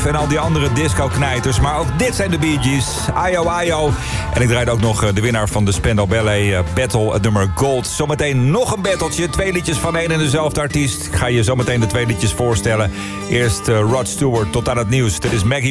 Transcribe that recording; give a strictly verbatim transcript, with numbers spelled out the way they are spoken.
en al die andere disco-knijters. Maar ook dit zijn de Bee Gees. Ayo, ayo. En ik draaide ook nog de winnaar van de Spandau Ballet Battle, het nummer Gold. Zometeen nog een battletje. Twee liedjes van één en dezelfde artiest. Ik ga je zometeen de twee liedjes voorstellen. Eerst uh, Rod Stewart tot aan het nieuws. Dit is Maggie.